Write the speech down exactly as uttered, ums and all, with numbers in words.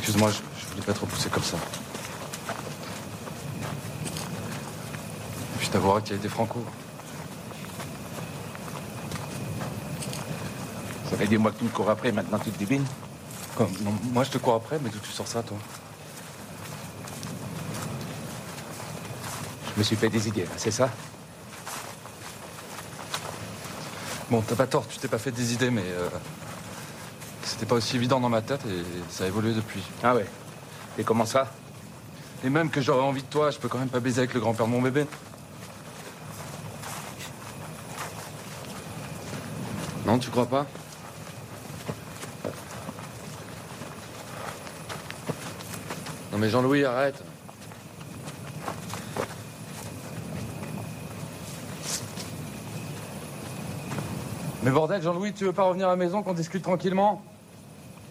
Excuse-moi, je, je voulais pas trop pousser comme ça. Et puis je t'avouerai qu'il a été franco. Ça fait des mois que tu me cours après, maintenant tu te débines. Quoi, non, moi je te cours après, mais d'où tu sors ça, toi? Je me suis fait des idées, là, c'est ça? Bon, t'as pas tort, tu t'es pas fait des idées, mais... Euh, c'était pas aussi évident dans ma tête et ça a évolué depuis. Ah ouais? Et comment ça? Et même que j'aurais envie de toi, je peux quand même pas baiser avec le grand-père de mon bébé. Non, tu crois pas? Non mais Jean-Louis, arrête. Mais bordel, Jean-Louis, tu veux pas revenir à la maison qu'on discute tranquillement?